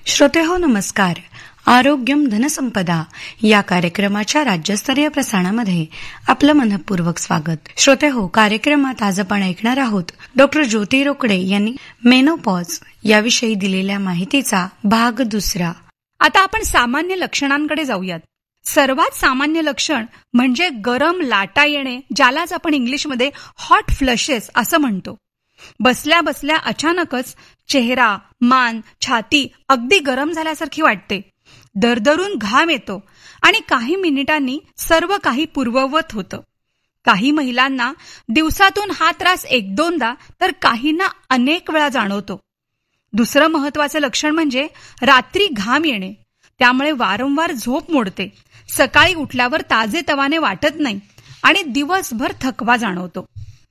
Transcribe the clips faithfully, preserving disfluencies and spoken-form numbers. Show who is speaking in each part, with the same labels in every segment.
Speaker 1: श्रोते हो नमस्कार. आरोग्यम धनसंपदा या कार्यक्रमाच्या राज्यस्तरीय प्रसारणामध्ये आपलं मनपूर्वक स्वागत. श्रोते हो, कार्यक्रमात आज आपण ऐकणार आहोत डॉक्टर ज्योती रोकडे यांनी मेनोपॉज याविषयी दिलेल्या माहितीचा भाग दुसरा.
Speaker 2: आता आपण सामान्य लक्षणांकडे जाऊयात. सर्वात सामान्य लक्षण म्हणजे गरम लाटा येणे, ज्यालाच आपण इंग्लिशमध्ये हॉट फ्लशेस असं म्हणतो. बसल्या बसल्या अचानकच चेहरा, मान, छाती अगदी गरम झाल्यासारखी वाटते. दरदरून घाम येतो आणि काही मिनिटांनी सर्व काही पूर्ववत होतं. काही महिलांना दिवसातून हा त्रास एक दोनदा तर काहींना अनेक वेळा जाणवतो. दुसरं महत्वाचं लक्षण म्हणजे रात्री घाम येणे. त्यामुळे वारंवार झोप मोडते, सकाळी उठल्यावर ताजेतवाने वाटत नाही आणि दिवसभर थकवा जाणवतो.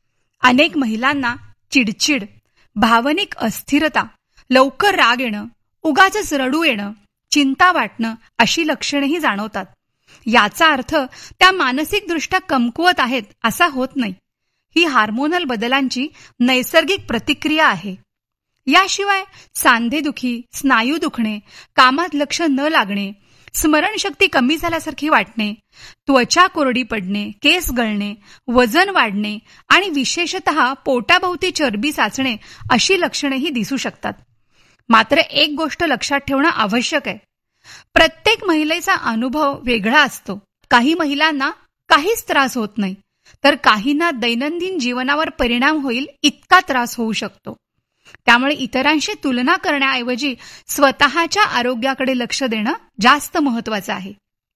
Speaker 2: अनेक महिलांना चिडचिड, भावनिक अस्थिरता, लवकर राग येणं, उगाचच रडू येणं, चिंता वाटणं अशी लक्षणेही जाणवतात. याचा अर्थ त्या मानसिकदृष्ट्या कमकुवत आहेत असा होत नाही. ही हार्मोनल बदलांची नैसर्गिक प्रतिक्रिया आहे. याशिवाय सांधेदुखी, स्नायू दुखणे, कामात लक्ष न लागणे, स्मरणशक्ती कमी झाल्यासारखी वाटणे, त्वचा कोरडी पडणे, केस गळणे, वजन वाढणे आणि विशेषतः पोटाभोवती चरबी साचणे अशी लक्षणेही दिसू शकतात. मात्र एक गोष्ट लक्षात ठेवणं आवश्यक आहे. प्रत्येक महिलेचा अनुभव वेगळा असतो. काही महिलांना काहीच त्रास होत नाही, तर काहींना दैनंदिन जीवनावर परिणाम होईल इतका त्रास होऊ शकतो. त्यामुळे इतरांशी तुलना करण्याऐवजी स्वतःच्या आरोग्याकडे लक्ष देणं जास्त महत्वाचं आहे.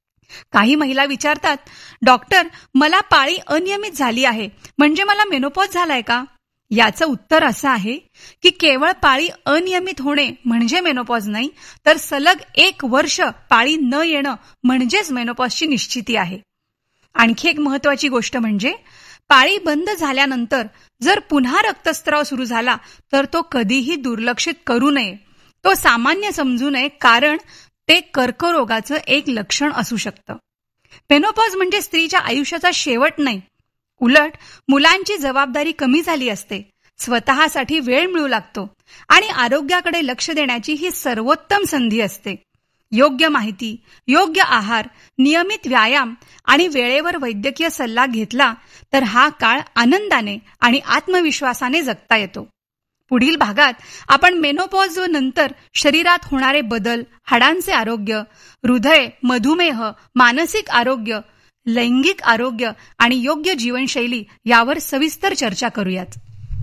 Speaker 2: काही महिला विचारतात, डॉक्टर, मला पाळी अनियमित झाली आहे, म्हणजे मला मेनोपॉज झालाय का? याचं उत्तर असं आहे की केवळ पाळी अनियमित होणे म्हणजे मेनोपॉज नाही, तर सलग एक वर्ष पाळी न येणं म्हणजेच मेनोपॉजची निश्चिती आहे. आणखी एक महत्वाची गोष्ट म्हणजे पाळी बंद झाल्यानंतर जर पुन्हा रक्तस्राव सुरू झाला तर तो कधीही दुर्लक्षित करू नये. तो सामान्य समजू नये, कारण ते कर्करोगाचं एक लक्षण असू शकतं. मेनोपॉज म्हणजे स्त्रीच्या आयुष्याचा शेवट नाही. उलट मुलांची जबाबदारी कमी झाली असते, स्वतःसाठी वेळ मिळू लागतो आणि आरोग्याकडे लक्ष देण्याची ही सर्वोत्तम संधी असते. योग्य माहिती, योग्य आहार, नियमित व्यायाम आणि वेळेवर वैद्यकीय सल्ला घेतला तर हा काळ आनंदाने आणि आत्मविश्वासाने जगता येतो. पुढील भागात आपण मेनोपॉज नंतर शरीरात होणारे बदल, हाडांचे आरोग्य, हृदय, मधुमेह, मानसिक आरोग्य, लैंगिक आरोग्य आणि योग्य जीवनशैली यावर सविस्तर चर्चा करूयात.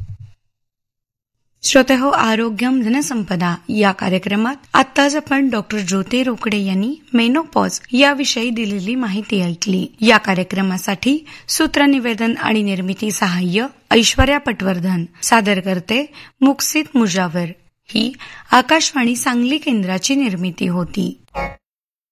Speaker 1: श्रोते हो, आरोग्यम धनसंपदा या कार्यक्रमात आत्ताच आपण डॉक्टर ज्योती रोकडे यांनी मेनोपॉज याविषयी दिलेली माहिती ऐकली. या कार्यक्रमासाठी सूत्रनिवेदन आणि निर्मिती सहाय्य ऐश्वर्या पटवर्धन, सादर करते मुक्सित मुजावर. ही आकाशवाणी सांगली केंद्राची निर्मिती होती.